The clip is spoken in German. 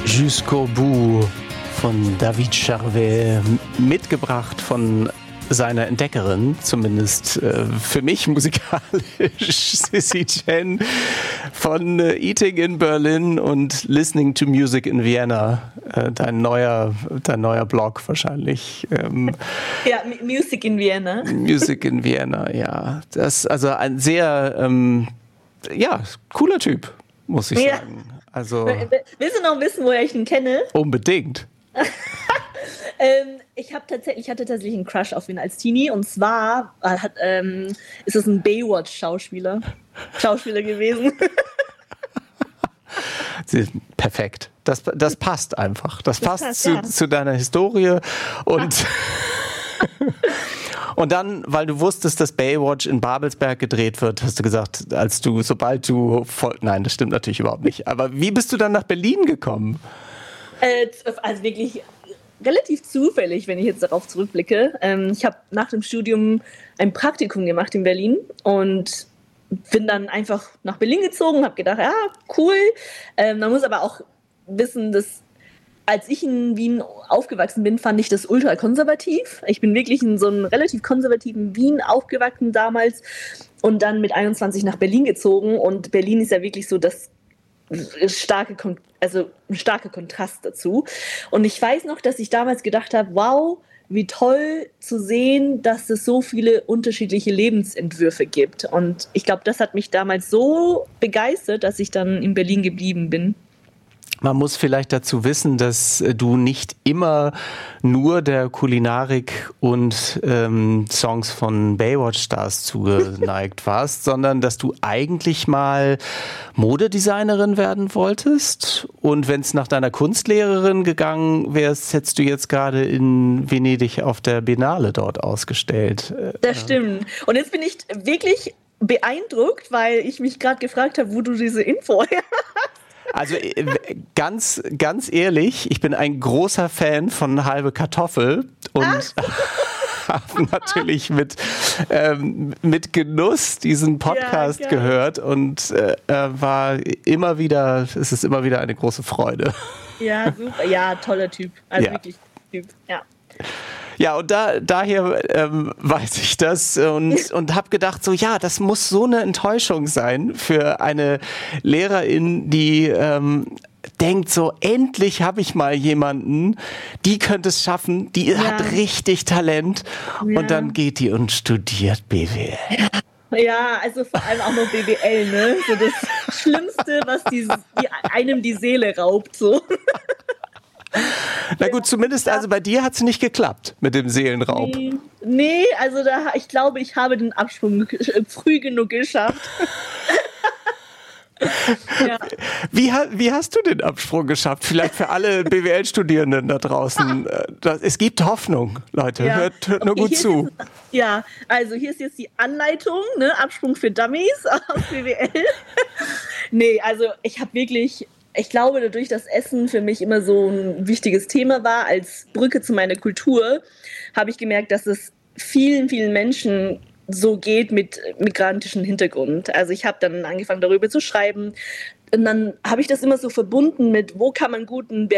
Jusqu'au bout von David Charvet, mitgebracht von seiner Entdeckerin, zumindest für mich musikalisch, Sissy Chen, von Eating in Berlin und Listening to Music in Vienna. Dein neuer Blog wahrscheinlich. Ja, Music in Vienna. Music in Vienna, ja. Das ist also ein sehr cooler Typ, muss ich sagen. Also, willst du noch wissen, woher ich ihn kenne? Unbedingt. Ich hatte tatsächlich einen Crush auf ihn als Teenie, und zwar ist es ein Baywatch-Schauspieler gewesen. Perfekt. Das passt einfach. Das passt zu deiner Historie und und dann, weil du wusstest, dass Baywatch in Babelsberg gedreht wird, hast du gesagt, nein, das stimmt natürlich überhaupt nicht. Aber wie bist du dann nach Berlin gekommen? Also wirklich relativ zufällig, wenn ich jetzt darauf zurückblicke. Ich habe nach dem Studium ein Praktikum gemacht in Berlin und bin dann einfach nach Berlin gezogen, habe gedacht, ja, cool. Man muss aber auch wissen, dass als ich in Wien aufgewachsen bin, fand ich das ultra konservativ. Ich bin wirklich in so einem relativ konservativen Wien aufgewachsen damals und dann mit 21 nach Berlin gezogen. Und Berlin ist ja wirklich so das ein starker Kontrast dazu. Und ich weiß noch, dass ich damals gedacht habe, wow, wie toll zu sehen, dass es so viele unterschiedliche Lebensentwürfe gibt. Und ich glaube, das hat mich damals so begeistert, dass ich dann in Berlin geblieben bin. Man muss vielleicht dazu wissen, dass du nicht immer nur der Kulinarik und Songs von Baywatch-Stars zugeneigt warst, sondern dass du eigentlich mal Modedesignerin werden wolltest. Und wenn es nach deiner Kunstlehrerin gegangen wärst, hättest du jetzt gerade in Venedig auf der Biennale dort ausgestellt. Das stimmt. Und jetzt bin ich wirklich beeindruckt, weil ich mich gerade gefragt habe, wo du diese Info her hast. Also ganz ehrlich, ich bin ein großer Fan von Halbe Kartoffel und habe natürlich mit Genuss diesen Podcast gehört und es ist immer wieder eine große Freude. Ja, super. Ja, toller Typ. Also wirklich Typ, ja. Ja, und daher weiß ich das und habe gedacht, so ja, das muss so eine Enttäuschung sein für eine Lehrerin, die denkt so, endlich habe ich mal jemanden, die könnte es schaffen, die hat richtig Talent und dann geht die und studiert BWL. Ja, also vor allem auch noch BWL, ne? So das Schlimmste, was einem die Seele raubt, so. Na gut, zumindest also bei dir hat es nicht geklappt mit dem Seelenraub. Nee, also ich glaube, ich habe den Absprung früh genug geschafft. Ja. Wie hast du den Absprung geschafft? Vielleicht für alle BWL-Studierenden da draußen. Es gibt Hoffnung, Leute. Hört nur gut zu. Also hier ist jetzt die Anleitung, ne? Absprung für Dummies aus BWL. Nee, also ich glaube, dadurch, dass Essen für mich immer so ein wichtiges Thema war, als Brücke zu meiner Kultur, habe ich gemerkt, dass es vielen, vielen Menschen so geht mit migrantischem Hintergrund. Also ich habe dann angefangen, darüber zu schreiben. Und dann habe ich das immer so verbunden mit, wo kann man guten